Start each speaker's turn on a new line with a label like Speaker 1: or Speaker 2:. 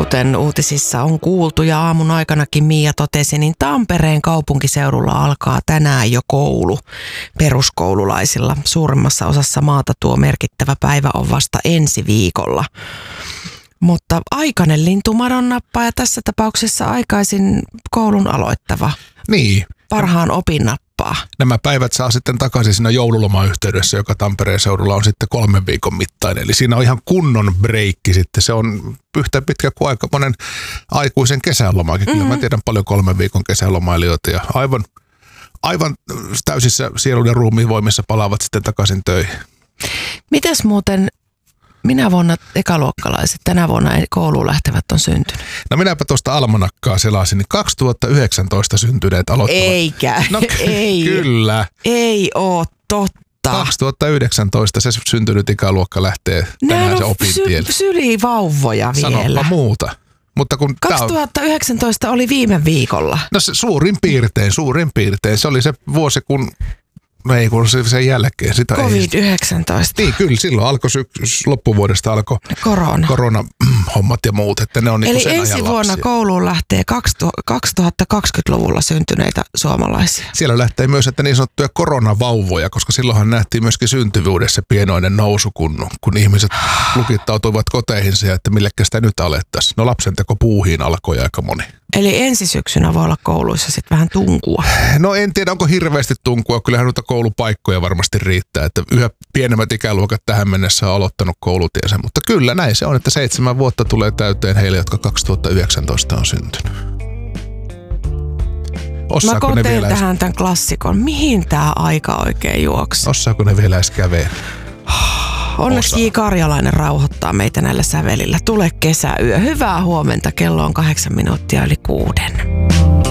Speaker 1: kuten uutisissa on kuultu ja aamun aikanakin Mia totesi, niin Tampereen kaupunkiseudulla alkaa tänään jo koulu peruskoululaisilla. Suurimmassa osassa maata tuo merkittävä päivä on vasta ensi viikolla. Mutta aikainen lintumadon nappaa ja tässä tapauksessa aikaisin koulun aloittava.
Speaker 2: Niin.
Speaker 1: Parhaan opin nappaa.
Speaker 2: Nämä päivät saa sitten takaisin siinä joululomayhteydessä, joka Tampereen seudulla on sitten 3 viikon mittainen. Eli siinä on ihan kunnon breikki sitten. Se on yhtä pitkä kuin aika monen aikuisen kesälomakin. Kyllä mä tiedän paljon 3 viikon kesälomailijoita ja aivan täysissä sielun ja ruumiin voimissa palaavat sitten takaisin töihin.
Speaker 1: Mitäs muuten minä vuonna ekaluokkalaiset, tänä vuonna kouluun lähtevät on syntynyt?
Speaker 2: No minäpä tuosta almanakkaa selasin, niin 2019 syntyneet aloittavat.
Speaker 1: Eikä,
Speaker 2: no,
Speaker 1: ei.
Speaker 2: Kyllä.
Speaker 1: Ei oo totta.
Speaker 2: 2019 se syntynyt ikäluokka lähtee tänään se opintielle.
Speaker 1: Sylivauvoja vielä.
Speaker 2: Sanoppa muuta. Mutta kun
Speaker 1: 2019 oli viime viikolla.
Speaker 2: No suurin piirtein. Se oli se vuosi, kun sen jälkeen. Sitä
Speaker 1: COVID-19.
Speaker 2: Niin, kyllä silloin alkoi loppuvuodesta alkoi koronahommat ja muut. Että ne on
Speaker 1: eli
Speaker 2: sen
Speaker 1: ensi vuonna kouluun lähtee 2020-luvulla syntyneitä suomalaisia.
Speaker 2: Siellä lähtee myös että niin sanottuja koronavauvoja, koska silloinhan nähtiin myöskin syntyvyydessä pienoinen nousu, kun ihmiset lukittautuivat koteihinsa ja että millekä sitä nyt alettaisiin. No lapsenteko puuhiin alkoi aika moni.
Speaker 1: Eli ensi syksynä voi olla kouluissa sitten vähän tunkua.
Speaker 2: No en tiedä, onko hirveästi tunkua. Kyllähän noita koulupaikkoja varmasti riittää. Että yhä pienemmät ikäluokat tähän mennessä on aloittanut koulutiensä. Mutta kyllä näin se on, että 7 vuotta tulee täyteen heille, jotka 2019 on syntynyt. Osaako
Speaker 1: mä
Speaker 2: ne vielä
Speaker 1: tähän tämän klassikon. Mihin tämä aika oikein juoksi?
Speaker 2: Osaako ne vielä edes käveä?
Speaker 1: Onneksi J. Karjalainen rauhoittaa meitä näillä sävelillä. Tule kesäyö. Hyvää huomenta. Kello on 8 minuuttia yli 6.